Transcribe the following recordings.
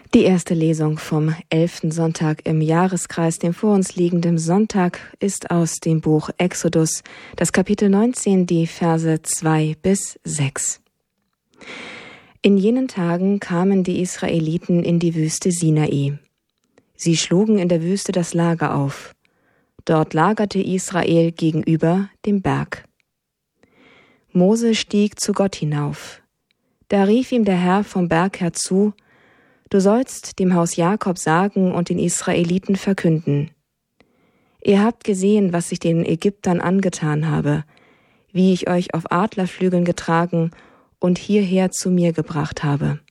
Die erste Lesung vom 11. Sonntag im Jahreskreis, dem vor uns liegenden Sonntag, ist aus dem Buch Exodus, das Kapitel 19, die Verse 2 bis 6. In jenen Tagen kamen die Israeliten in die Wüste Sinai. Sie schlugen in der Wüste das Lager auf. Dort lagerte Israel gegenüber dem Berg. Mose stieg zu Gott hinauf. Da rief ihm der Herr vom Berg her zu: Du sollst dem Haus Jakob sagen und den Israeliten verkünden: Ihr habt gesehen, was ich den Ägyptern angetan habe, wie ich euch auf Adlerflügeln getragen und hierher zu mir gebracht habe.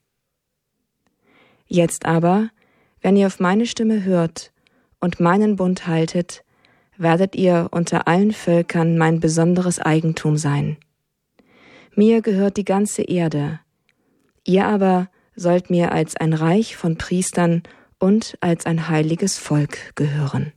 Jetzt aber, wenn ihr auf meine Stimme hört und meinen Bund haltet, werdet ihr unter allen Völkern mein besonderes Eigentum sein. Mir gehört die ganze Erde. Ihr aber sollt mir als ein Reich von Priestern und als ein heiliges Volk gehören.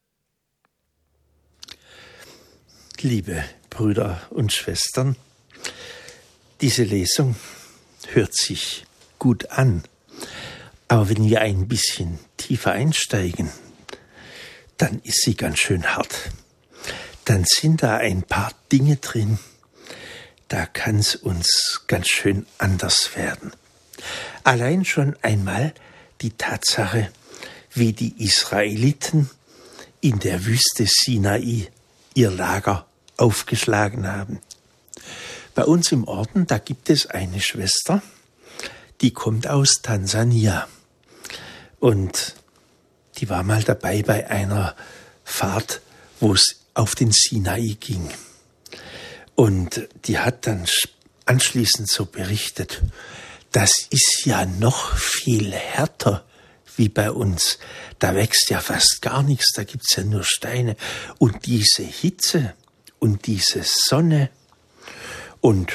Liebe Brüder und Schwestern, diese Lesung hört sich gut an, aber wenn wir ein bisschen tiefer einsteigen, dann ist sie ganz schön hart. Dann sind da ein paar Dinge drin, da kann es uns ganz schön anders werden. Allein schon einmal die Tatsache, wie die Israeliten in der Wüste Sinai ihr Lager aufgeschlagen haben. Bei uns im Orden, da gibt es eine Schwester, die kommt aus Tansania. Und die war mal dabei bei einer Fahrt, wo es auf den Sinai ging. Und die hat dann anschließend so berichtet: Das ist ja noch viel härter wie bei uns. Da wächst ja fast gar nichts, da gibt's ja nur Steine. Und diese Hitze und diese Sonne. Und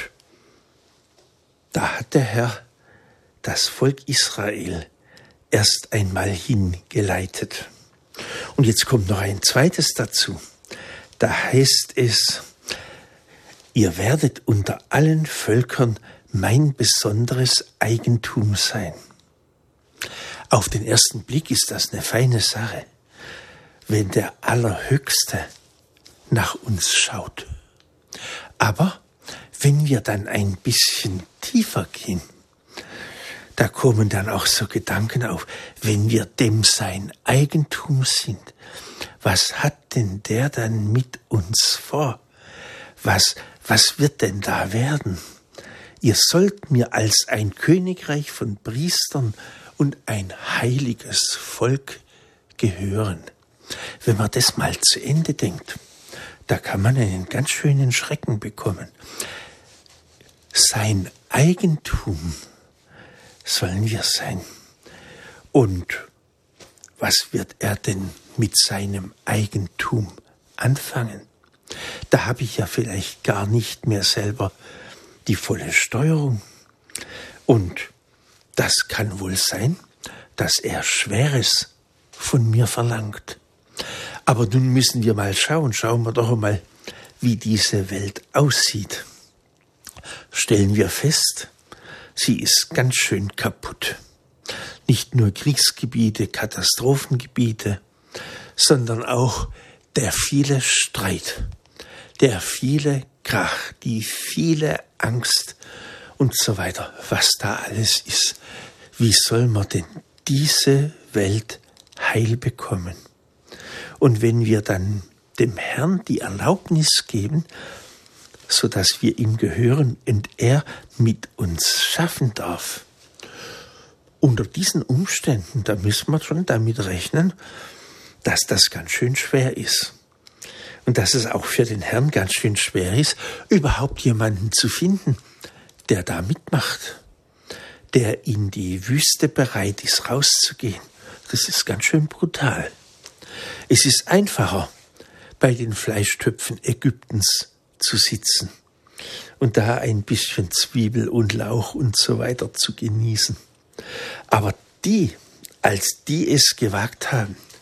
da hat der Herr das Volk Israel erst einmal hingeleitet. Und jetzt kommt noch ein zweites dazu. Da heißt es: Ihr werdet unter allen Völkern mein besonderes Eigentum sein. Auf den ersten Blick ist das eine feine Sache, wenn der Allerhöchste nach uns schaut. Aber wenn wir dann ein bisschen tiefer gehen, da kommen dann auch so Gedanken auf, wenn wir dem sein Eigentum sind, was hat denn der dann mit uns vor? Was wird denn da werden? Ihr sollt mir als ein Königreich von Priestern und ein heiliges Volk gehören. Wenn man das mal zu Ende denkt, da kann man einen ganz schönen Schrecken bekommen. Sein Eigentum sollen wir sein. Und was wird er denn mit seinem Eigentum anfangen? Da habe ich ja vielleicht gar nicht mehr selber die volle Steuerung. Und das kann wohl sein, dass er Schweres von mir verlangt. Aber nun müssen wir mal schauen wir doch mal, wie diese Welt aussieht. Stellen wir fest, sie ist ganz schön kaputt. Nicht nur Kriegsgebiete, Katastrophengebiete, sondern auch der viele Streit, der viele Krach, die viele Angst und so weiter, was da alles ist. Wie soll man denn diese Welt heil bekommen? Und wenn wir dann dem Herrn die Erlaubnis geben, so dass wir ihm gehören und er mit uns schaffen darf, unter diesen Umständen, da müssen wir schon damit rechnen, dass das ganz schön schwer ist. Und dass es auch für den Herrn ganz schön schwer ist, überhaupt jemanden zu finden, der da mitmacht, der in die Wüste bereit ist, rauszugehen. Das ist ganz schön brutal. Es ist einfacher, bei den Fleischtöpfen Ägyptens zu sitzen und da ein bisschen Zwiebel und Lauch und so weiter zu genießen. Aber als die es gewagt haben,